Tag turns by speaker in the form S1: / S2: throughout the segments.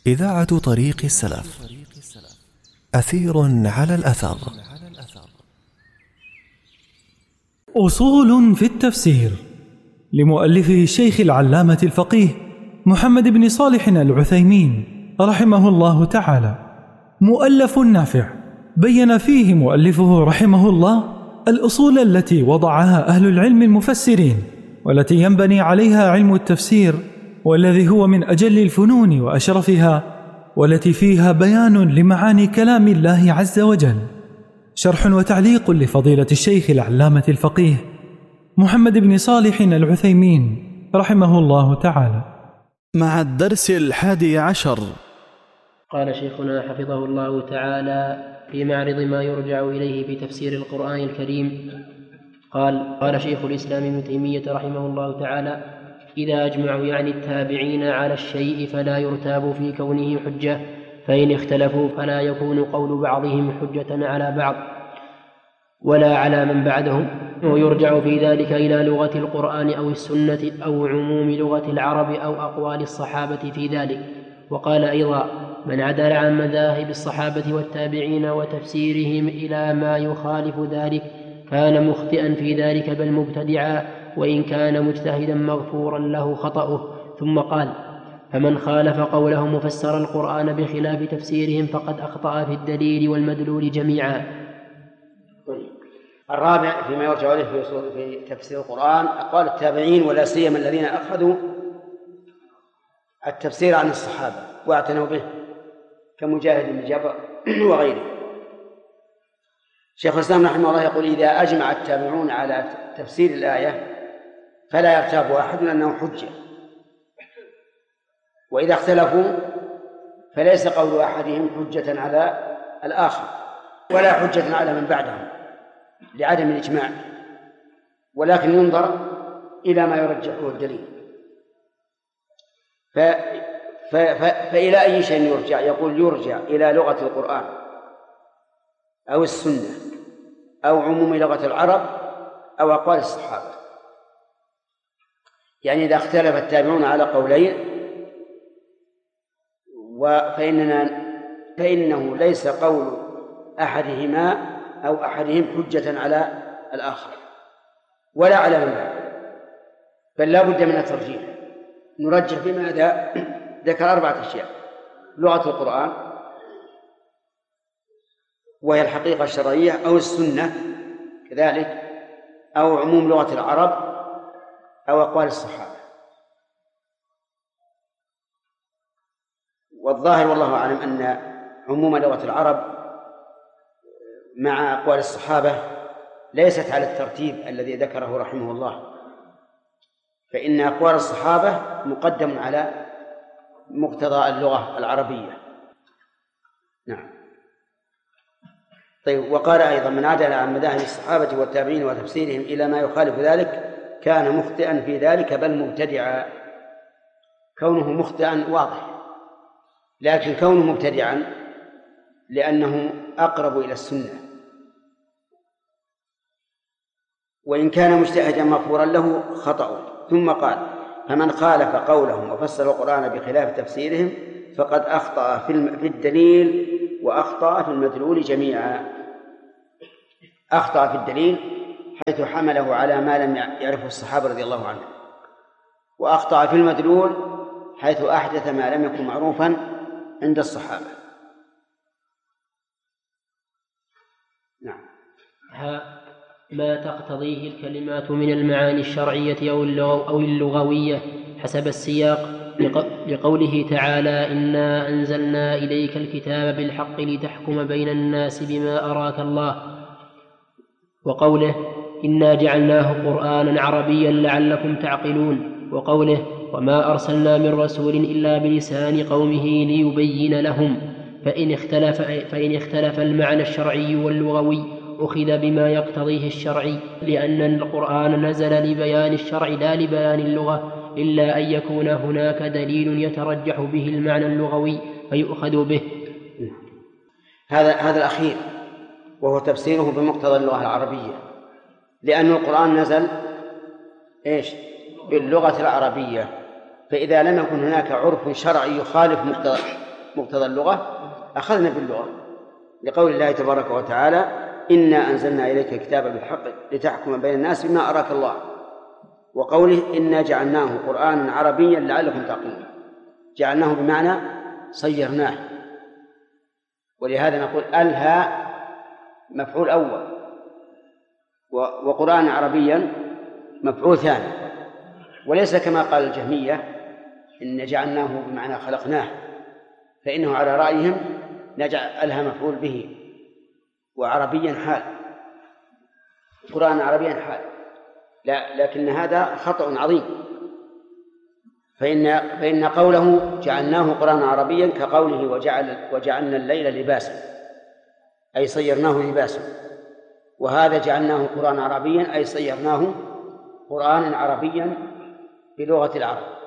S1: إذاعة طريق السلف، أثير على الأثر.
S2: أصول في التفسير لمؤلفه الشيخ العلامة الفقيه محمد بن صالح العثيمين رحمه الله تعالى، مؤلف نافع بين فيه مؤلفه رحمه الله الأصول التي وضعها أهل العلم المفسرين، والتي ينبني عليها علم التفسير، والذي هو من أجل الفنون وأشرفها، والتي فيها بيان لمعاني كلام الله عز وجل. شرح وتعليق لفضيلة الشيخ العلامة الفقيه محمد بن صالح العثيمين رحمه الله تعالى.
S1: مع الدرس 11.
S3: قال شيخنا حفظه الله تعالى في معرض ما يرجع إليه في تفسير القرآن الكريم، قال شيخ الإسلام ابن تيمية رحمه الله تعالى: إذا أجمعوا يعني التابعين على الشيء فلا يرتاب في كونه حجة، فإن اختلفوا فلا يكون قول بعضهم حجة على بعض ولا على من بعدهم، ويرجع في ذلك إلى لغة القرآن أو السنة أو عموم لغة العرب أو أقوال الصحابة في ذلك. وقال أيضا: من عدل عن مذاهب الصحابة والتابعين وتفسيرهم إلى ما يخالف ذلك كان مخطئا في ذلك بل مبتدعا، وإن كان مجتهدا مغفورا له خطأه. ثم قال: فمن خالف قولهم وفسر القرآن بخلاف تفسيرهم فقد أخطأ في الدليل والمدلول جميعا.
S4: الرابع فيما يرجع إليه في تفسير القرآن أقوال التابعين، ولا سيما الذين أخذوا التفسير عن الصحابة واعتنوا به كمجاهد بن جبر وغيره. شيخ الإسلام رحمه الله يقول: إذا أجمع التابعون على تفسير الآية فلا يرتاب أحد أنه حجة، وإذا اختلفوا فليس قول أحدهم حجة على الآخر ولا حجة على من بعدهم لعدم الإجماع، ولكن ينظر إلى ما يرجحه الدليل. فإلى أي شيء يرجع؟ يقول: يرجع إلى لغة القرآن أو السنة أو عموم لغة العرب أو أقوال الصحابة. يعني إذا اختلف التابعون على قولين فإنه ليس قول أحدهما أو أحدهم حجة على الآخر ولا على من بعده، بل لا بد من الترجيح. نرجح بماذا؟ ذكر 4 أشياء: لغة القرآن وهي الحقيقة الشرعية، أو السنة كذلك، أو عموم لغة العرب، أو أقوال الصحابة. والظاهر والله أعلم أن عموم لغة العرب مع أقوال الصحابة ليست على الترتيب الذي ذكره رحمه الله، فإن أقوال الصحابة مقدم على مقتضى اللغة العربية. نعم. طيب، وقال أيضا: من عدل عن مذاهب الصحابة والتابعين وتفسيرهم إلى ما يخالف ذلك كان مخطئا في ذلك بل مبتدعا. كونه مخطئا واضح، لكن كونه مبتدعا لأنه أقرب إلى السنة، وإن كان مجتهدا مغفورا له خطأه. ثم قال: فمن خالف قولهم وفسر القرآن بخلاف تفسيرهم فقد أخطأ في الدليل وأخطأ في المدلول جميعا. أخطأ في الدليل حيث حمله على ما لم يعرفه الصحابة رضي الله عنهم، وأخطأ في المدلول حيث أحدث ما لم يكن معروفا عند الصحابة. نعم.
S3: ما تقتضيه الكلمات من المعاني الشرعية أو اللغوية حسب السياق، لقوله تعالى: إنا أنزلنا إليك الكتاب بالحق لتحكم بين الناس بما أراك الله، وقوله: إنا جعلناه قرآنا عربيا لعلكم تعقلون، وقوله: وما أرسلنا من رسول إلا بلسان قومه ليبين لهم. فإن اختلف المعنى الشرعي واللغوي أخذ بما يقتضيه الشرعي، لأن القرآن نزل لبيان الشرع لا لبيان اللغة، إلا أن يكون هناك دليل يترجح به المعنى اللغوي فيؤخذ به.
S4: هذا الأخير وهو تفسيره بمقتضى اللغة العربية، لأن القرآن نزل باللغة العربية، فإذا لم يكن هناك عرف شرعي يخالف مقتضى اللغة أخذنا باللغة، لقول الله تبارك وتعالى: إنا أنزلنا إليك كتابا بالحق لتحكم بين الناس بما أراك الله، وقوله: إنا جعلناه قرآنا عربيا لعلكم تعقلون. جعلناه بمعنى صيرناه، ولهذا نقول الها مفعول أول، وقرآن عربيا مفعول ثاني، وليس كما قال الجهمية إن جعلناه بمعنى خلقناه، فإنه على رأيهم نجعلها مفعول به وعربيا حال، قرآن عربيا حال، لا، لكن هذا خطأ عظيم، فإن قوله جعلناه قرآنا عربيا كقوله وجعلنا الليل لباسا، أي صيرناه لباسا، وهذا جعلناه قرآنا عربيا أي صيرناه قرآنا عربيا بلغة العرب.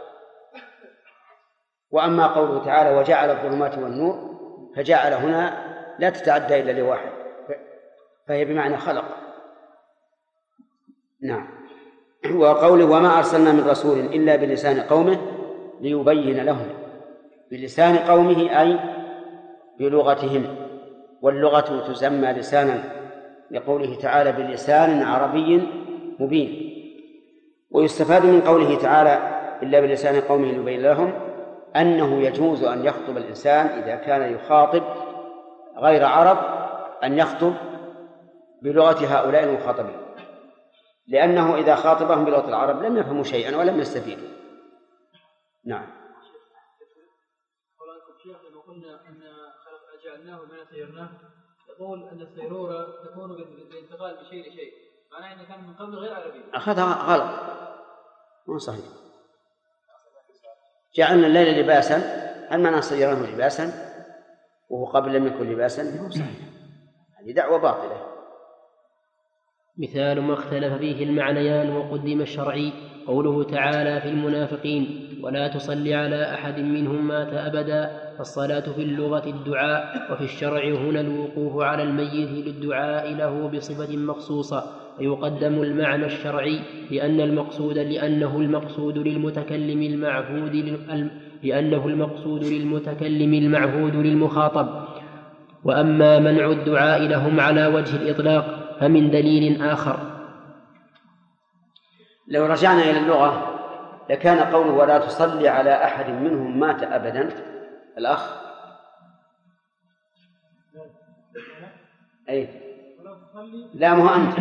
S4: وأما قوله تعالى وجعل الظلمات والنور، فجعل هنا لا تتعدى إلا لواحد، فهي بمعنى خلق. نعم. وقوله وما أرسلنا من رسول إلا بلسان قومه ليبين لهم، بلسان قومه أي بلغتهم، واللغة تسمى لسانا لقوله تعالى بلسان عربي مبين. ويستفاد من قوله تعالى إلا بلسان قومه ليبين لهم أنه يجوز أن يخطب الإنسان إذا كان يخاطب غير عرب أن يخطب بلغة هؤلاء المخاطبين، لأنه إذا خاطبهم بلغة العرب لم يفهموا شيئا ولم يستفيدوا. نعم.
S5: لما قلنا أن جعلناه بما سيرناه، يقول أن السيرورة تكون بالانتقال من شيء لشيء، معناه أنه كان من قبل غير عربي.
S4: أخذها غلط، مو صحيح. جعلنا الليل لباسا، هل معنى صيرناه لباسا وهو قبل لم يكن لباسا؟ مو صحيح، هذه دعوة باطلة.
S3: مثال ما اختلف فيه المعنيان وقدم الشرعي قوله تعالى في المنافقين ولا تصل على أحد منهم مات أبدا. فالصلاة في اللغة الدعاء، وفي الشرع هنا الوقوف على الميت للدعاء له بصفة مخصوصة، فيقدم المعنى الشرعي لأنه المقصود للمتكلم المعهود للمخاطب. وأما منع الدعاء لهم على وجه الإطلاق فمن دليل آخر.
S4: لو رجعنا إلى اللغة لكان قوله ولا تصلي على أحد منهم مات أبدا، الأخ أي لا مو أنت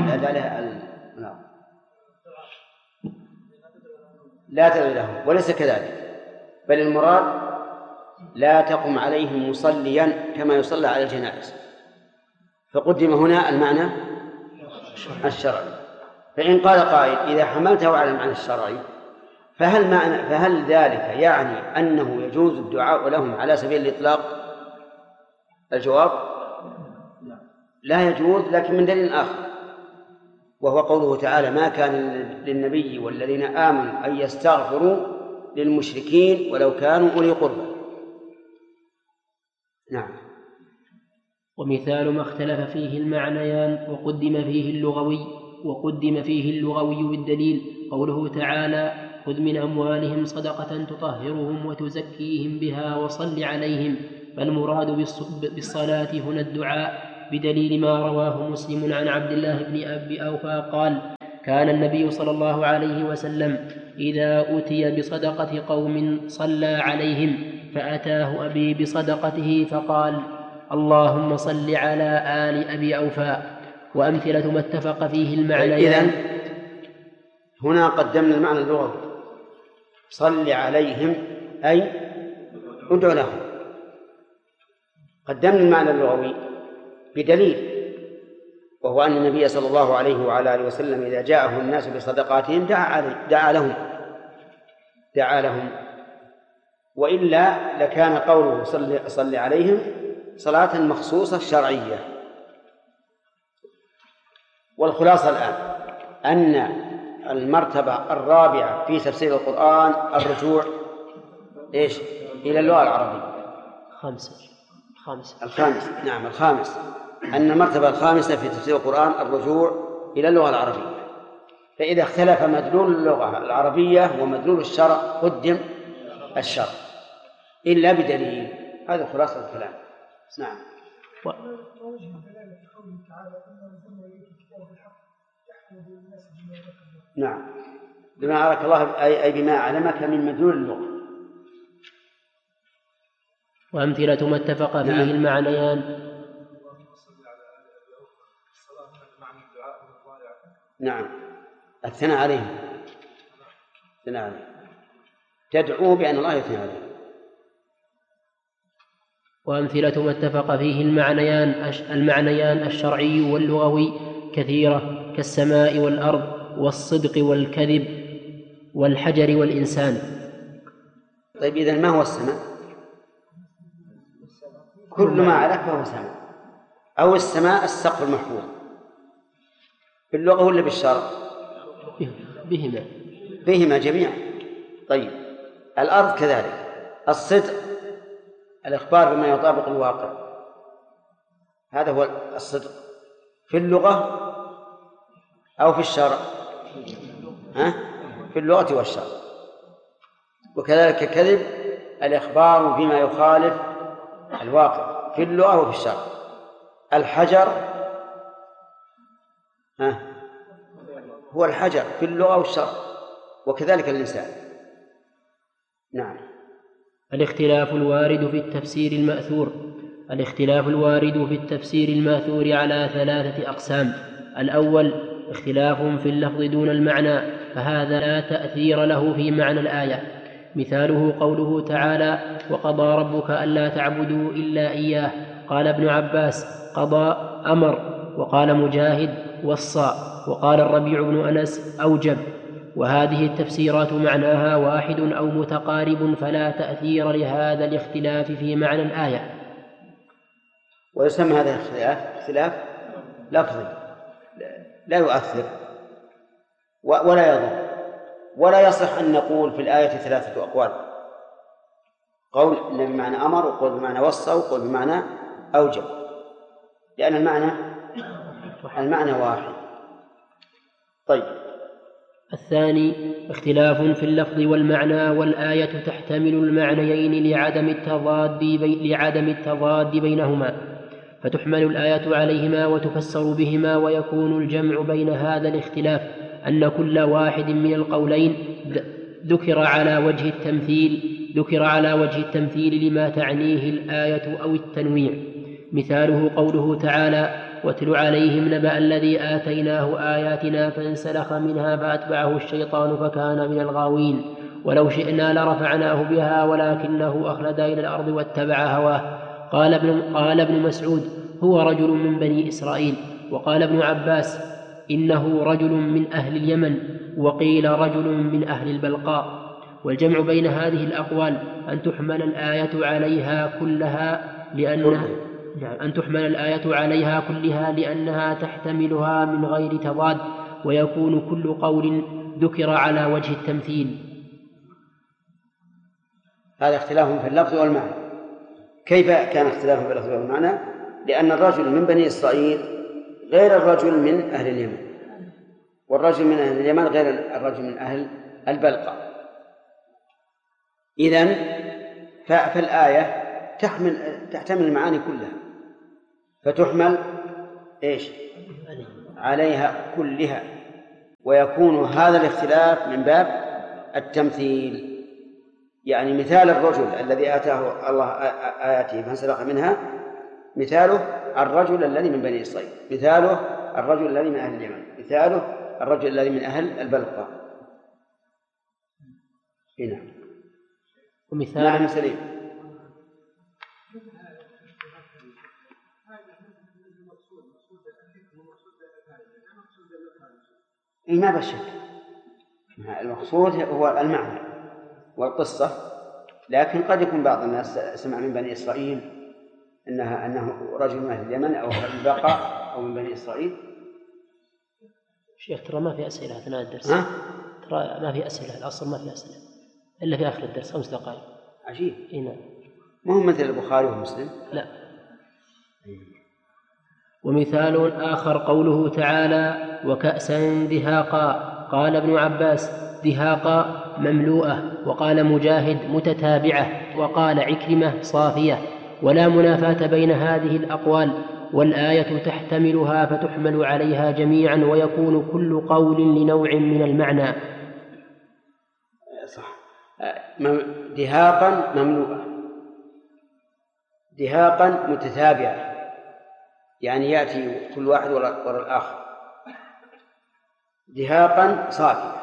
S4: لا تدعو لهم، وليس كذلك، بل المراد لا تقم عليهم مصليا كما يصلى على الجنائز، فقدم هنا المعنى الشرعي. فإن قال قائل إذا حملته على المعنى الشرعي فهل ذلك يعني أنه يجوز الدعاء لهم على سبيل الإطلاق؟ الجواب لا يجوز، لكن من دليل آخر، وهو قوله تعالى ما كان للنبي والذين آمنوا أن يستغفروا للمشركين ولو كانوا أولي قربى. نعم.
S3: ومثال ما اختلف فيه المعنيان وقدم فيه اللغوي بالدليل قوله تعالى خذ من أموالهم صدقة تطهرهم وتزكيهم بها وصل عليهم، فالمراد بالصلاة هنا الدعاء، بدليل ما رواه مسلم عن عبد الله بن أبي أوفى قال كان النبي صلى الله عليه وسلم إذا أتي بصدقة قوم صلى عليهم، فأتاه أبي بصدقته فقال اللهم صل على آل أبي أوفى. وأمثلة ما اتفق فيه المعنيان.
S4: إذن هنا قدمنا المعنى اللغوي صل عليهم أي ادعو لهم، قدمنا المعنى اللغوي بدليل، وهو أن النبي صلى الله عليه وعلى آله وسلم إذا جاءه الناس بصدقاتهم دعا لهم، وإلا لكان قوله صل عليهم صلاة مخصوصة شرعية. والخلاصة الآن أن المرتبة الرابعة في تفسير القرآن الرجوع إلى اللغة العربية. الخامس أن المرتبة الخامسة في تفسير القرآن الرجوع إلى اللغة العربية. فإذا اختلف مدلول اللغة العربية ومدلول الشرع قدم الشرع، إلا بدليل. هذا خلاصة الكلام. نعم. نعم، بما أراك الله أي بما علمك من مدلول اللغة.
S3: وأمثلة ما اتفق فيه المعنيان.
S4: نعم، الثناء عليهم، تدعو بأن الله يثنى عليهم.
S3: وأمثلة ما اتفق فيه المعنيان الشرعي واللغوي كثيرة، كالسماء والأرض والصدق والكذب والحجر والإنسان.
S4: طيب، إذن ما هو السماء؟ كل ما عليك فهو سماء، أو السماء السقف المحفوظ باللغة ولا بالشرع؟ بهما جميعا. طيب، الأرض كذلك. الصدق الإخبار بما يطابق الواقع، هذا هو الصدق في اللغة أو في الشرع؟ في اللغة والشرع. وكذلك الكذب الإخبار بما يخالف الواقع في اللغة وفي الشرع. الحجر هو الحجر في اللغة والشرع، وكذلك الإنسان. نعم.
S3: الاختلاف الوارد في التفسير المأثور على 3 أقسام. الأول اختلاف في اللفظ دون المعنى، فهذا لا تأثير له في معنى الآية. مثاله قوله تعالى: وقضى ربك ألا تعبدوا إلا إياه. قال ابن عباس: قضى أمر، وقال مجاهد: وصى، وقال الربيع بن أنس: أوجب. وهذه التفسيرات معناها واحد أو متقارب، فلا تأثير لهذا الاختلاف في معنى الآية.
S4: ويسمى هذا اختلاف لفظي، لا يؤثر ولا يضر. ولا يصح أن نقول في الآية 3 أقوال: قول بمعنى أمر، وقول بمعنى وصى، وقول بمعنى أوجب، لأن المعنى واحد. طيب.
S3: الثاني اختلاف في اللفظ والمعنى، والآية تحتمل المعنيين لعدم التضاد بينهما، فتحمل الآية عليهما وتفسر بهما، ويكون الجمع بين هذا الاختلاف أن كل واحد من القولين ذكر على وجه التمثيل لما تعنيه الآية أو التنويع. مثاله قوله تعالى: واتل عليهم نبأ الذي آتيناه آياتنا فانسلخ منها فأتبعه الشيطان فكان من الغاوين، ولو شئنا لرفعناه بها ولكنه أخلد إلى الأرض واتبع هواه. قال ابن مسعود: هو رجل من بني إسرائيل. وقال ابن عباس: إنه رجل من أهل اليمن، وقيل رجل من أهل البلقاء. والجمع بين هذه الأقوال أن تحمل الآية عليها كلها لأنها تحتملها من غير تضاد، ويكون كل قول ذكر على وجه التمثيل.
S4: هذا اختلاف في اللفظ والمعنى. كيف كان اختلاف في اللفظ والمعنى؟ لأن الرجل من بني إسرائيل غير الرجل من أهل اليمن، والرجل من أهل اليمن غير الرجل من أهل البلقاء. إذن فالآية تحتمل المعاني كلها، فتحمل عليها كلها، ويكون هذا الاختلاف من باب التمثيل. يعني مثال الرجل الذي آتاه الله آياته فانسلخ منها، مثاله الرجل الذي من بني إسرائيل، مثاله الرجل الذي من أهل اليمن، مثاله الرجل الذي من أهل البلقاء. هنا
S3: ومثال
S4: نعم سليم. ما بشك، المقصود هو المعنى والقصة، لكن قد يكون بعض الناس سمع من بني إسرائيل أنه رجل من أهل اليمن أو أهل البقاء أو من بني إسرائيل.
S3: شيخ ترى ما في أسئلة أثناء الدرس. ترى ما في أسئلة، الأصل ما في أسئلة إلا في آخر الدرس 5 دقائق.
S4: عجيب.
S3: نعم.
S4: مو مثل البخاري ومسلم.
S3: لا. ومثال آخر قوله تعالى: وكأسا دهاقا. قال ابن عباس: دهاقا مملوءة، وقال مجاهد متتابعة، وقال عكرمة صافية، ولا منافاة بين هذه الأقوال، والآية تحتملها فتحمل عليها جميعا، ويكون كل قول لنوع من المعنى.
S4: صح. دهاقا مملوءة، دهاقا متتابعة، يعني يأتي كل واحد وراء الآخر. دهاقا صافية.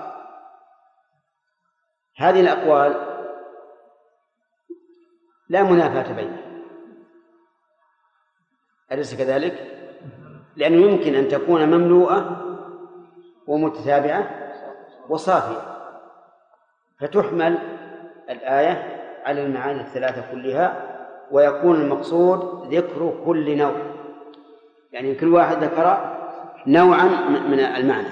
S4: هذه الأقوال لا منافاة بينها، أليس كذلك؟ لأنه يمكن أن تكون مملوءة ومتتابعة وصافية، فتحمل الآية على المعاني الثلاثة كلها، ويكون المقصود ذكر كل نوع، يعني كل واحد ذكر نوعا من المعنى.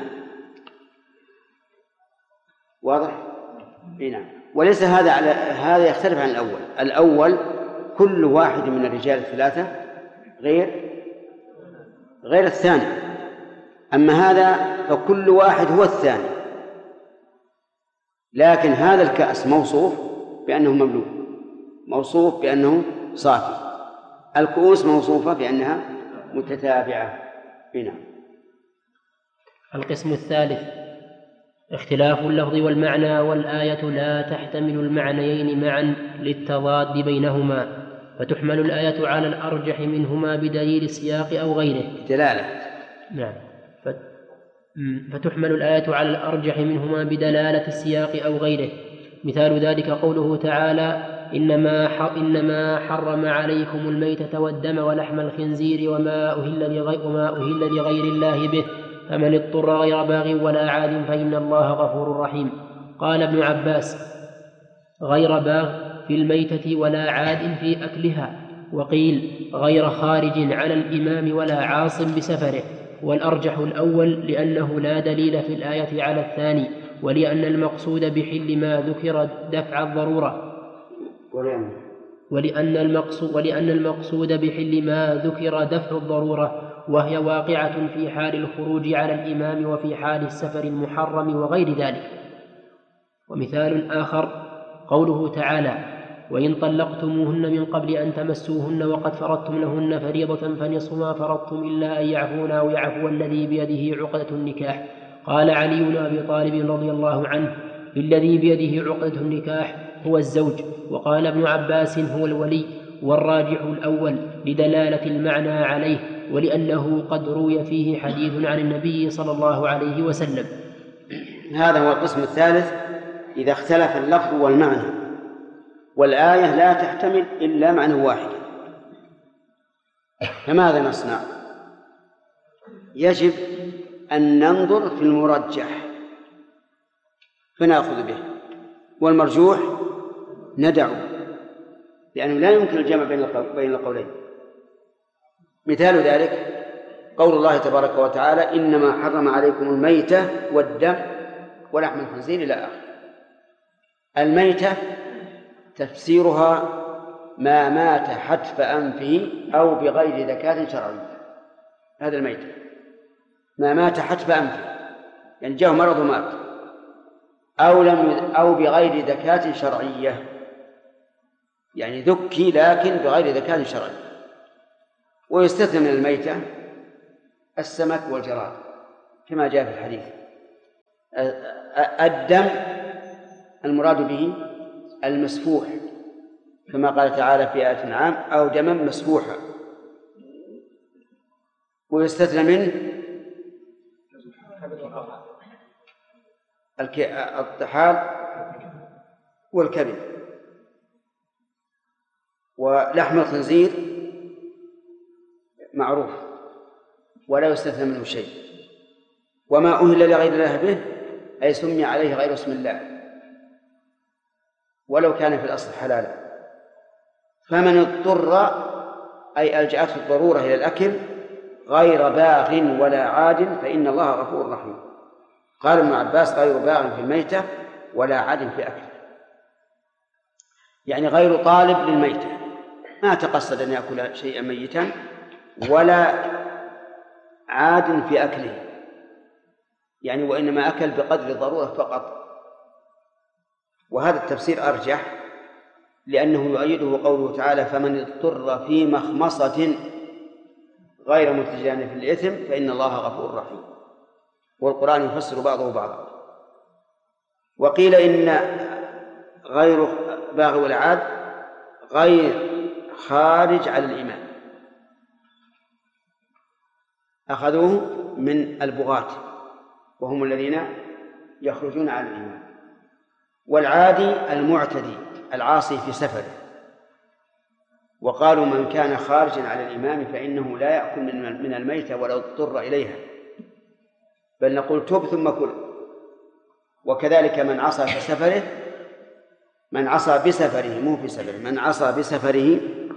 S4: واضح؟ نعم. وليس هذا يختلف عن الأول كل واحد من الرجال الثلاثة غير الثاني، أما هذا فكل واحد هو الثاني، لكن هذا الكأس موصوف بأنه مملوء، موصوف بأنه صافي، الكؤوس موصوفة بأنها متتابعة. هنا
S3: القسم الثالث اختلاف اللفظ والمعنى، والآية لا تحتمل المعنيين معا للتضاد بينهما، فتحمل الآية على الأرجح منهما بدليل السياق أو غيره.
S4: دلالة.
S3: نعم. فتحمل الآية على الأرجح منهما بدلالة السياق أو غيره. مثال ذلك قوله تعالى: إنما حرم عليكم الميتة والدم ولحم الخنزير وما أهل لغير الله به، فمن اضطر غير باغ ولا عاد فإن الله غفور رحيم. قال ابن عباس: غير باغ في الميتة ولا عاد في أكلها، وقيل غير خارج على الإمام ولا عاص بسفره. والأرجح الأول، لأنه لا دليل في الآية على الثاني، ولأن المقصود بحل ما ذكر دفع الضرورة، ولأن المقصود بحل ما ذكر دفع الضرورة، وهي واقعة في حال الخروج على الإمام وفي حال السفر المحرم وغير ذلك. ومثال آخر قوله تعالى: وإن طلقتموهن من قبل أن تمسوهن وقد فرضتم لهن فريضة فنصف ما فرضتم إلا أن يعفون أو يعفو الذي بيده عقدة النكاح. قال علي بن أبي طالب رضي الله عنه: بالذي بيده عقدة النكاح هو الزوج. وقال ابن عباس: هو الولي. والراجح الأول لدلالة المعنى عليه، ولأنه قد روي فيه حديث عن النبي صلى الله عليه وسلم.
S4: هذا هو القسم الثالث، إذا اختلف اللفظ والمعنى والآية لا تحتمل إلا معنى واحد، فماذا نصنع؟ يجب أن ننظر في المرجح فنأخذ به، والمرجوح ندعه، لأنه لا يمكن الجمع بين القولين. مثال ذلك قول الله تبارك وتعالى: إنما حرم عليكم الميتة والدم ولحم الخنزير إلى آخره. الميتة تفسيرها ما مات حتف أنفه أو بغير زكاة شرعية، هذا الميتة ما مات حتف أنفه، يعني جاءه مرض ومات، أو بغير زكاة شرعية، يعني ذكي لكن بغير زكاة شرعية. ويستثنى من الميتة السمك والجراد كما جاء في الحديث. الدم المراد به المسفوح، كما قال تعالى في آية الأنعام: أو دما مسفوحا. ويستثنى منه الطحال والكبد. ولحم الخنزير معروف ولا يستثنى منه شيء. وما أهل لغير الله به أي سمي عليه غير اسم الله ولو كان في الأصل حلالا. فمن اضطر أي ألجأته الضرورة إلى الأكل غير باغ ولا عاد فإن الله غفور رحيم. قال ابن عباس: غير باغ في الميتة ولا عاد في أكله، يعني غير طالب للميتة، ما تقصد أن يأكل شيئا ميتا، ولا عاد في أكله، يعني وإنما أكل بقدر الضرورة فقط. وهذا التفسير أرجح، لأنه يؤيده قوله تعالى: فمن اضطر في مخمصة غير متجانف للإثم فإن الله غفور رحيم. والقرآن يفسر بعضه بعضا. وقيل إن غير باغي والعاد غير خارج على الإمام، أخذوه من البغاة وهم الذين يخرجون على الإمام. والعادي المعتدي العاصي في سفره. وقالوا من كان خارجا على الإمام فإنه لا يأكل من الميتة ولو اضطر إليها، بل نقول تب ثم كل. وكذلك من عصى في سفره، من عصى بسفره مو في سفره، من عصى بسفره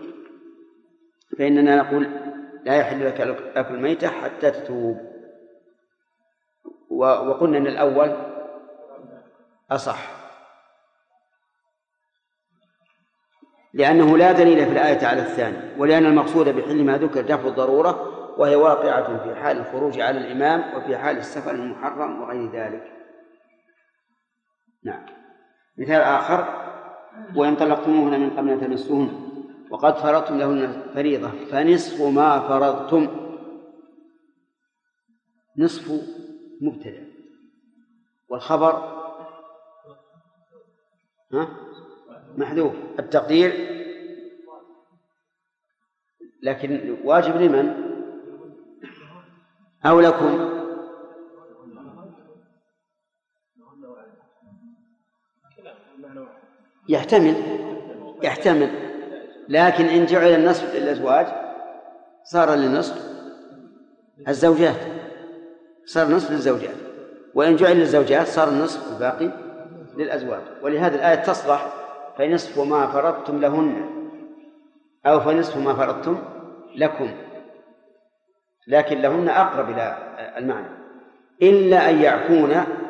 S4: فإننا نقول لا يحل لك أكل الميتة حتى تتوب. وقلنا أن الأول أصح، لأنه لا دليل في الآية على الثاني، ولأن المقصود بحل ما ذكر دفع الضرورة، وهي واقعة في حال الخروج على الإمام وفي حال السفر المحرم وغير ذلك. نعم. مثال آخر: وإن طلقتموهن من قبل أن تمسوهن وقد فرضتم لهن فريضة فنصف ما فرضتم. نصف مبتدأ والخبر محذوف، التقدير لكن واجب لمن؟ أو لكم؟ يحتمل، لكن إن جعل النصف للأزواج صار للنصف الزوجات، صار نصف للزوجات، وإن جعل للزوجات صار النصف الباقي للأزواج. ولهذا الآية تصلح فنصف ما فرضتم لهن أو فنصف ما فرضتم لكم، لكن لهن أقرب إلى المعنى، إلا أن يعفون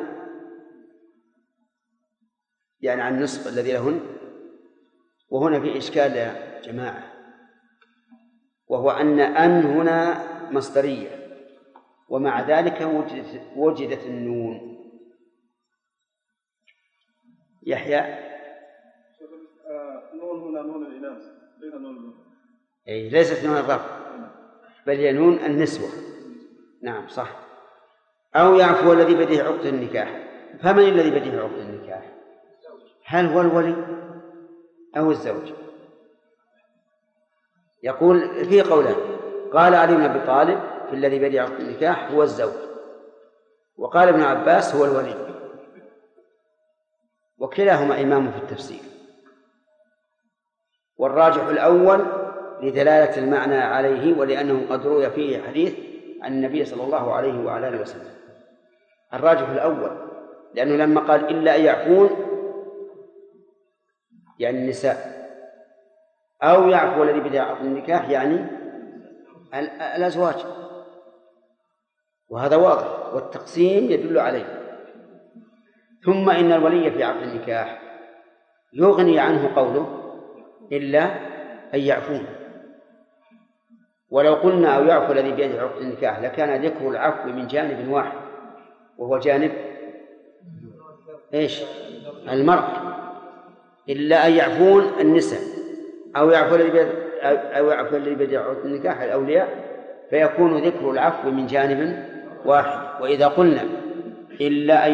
S4: يعني عن النصف الذي لهن. وهنا في إشكال يا جماعة، وهو أن هنا مصدرية، ومع ذلك وجدت النون. يحيى
S6: نون هنا نون الإناث ليس نون
S4: أي ليست نون الرفع، بل هي نون النسوة. نعم صح. أو يعفو الذي بيده عقد النكاح. فمن الذي بيده عقد النكاح؟ هل هو الولي أو الزوج؟ يقول في قولان: قال علي بن أبي طالب في الذي بيده عقد النكاح هو الزوج، وقال ابن عباس هو الولي، وكلاهما إمام في التفسير. والراجح الأول لدلالة المعنى عليه، ولأنه قد روي فيه حديث عن النبي صلى الله عليه وعلى آله وسلم. الراجح الأول، لأنه لما قال إلا أن يعفون يعني النساء، أو يعفو الذي بيده عقد النكاح يعني الأزواج، وهذا واضح والتقسيم يدل عليه. ثم إن الولي في عقد النكاح يغني عنه قوله إلا أن يعفون. ولو قلنا أو يعفو الذي بيده عقد النكاح لكان ذكر العفو من جانب واحد، وهو جانب إيش؟ المرأة. إلا أن يعفون النساء أو يعفو الذي بيده عقد النكاح الأولياء، فيكون ذكر العفو من جانب واحد. وإذا قلنا إلا أن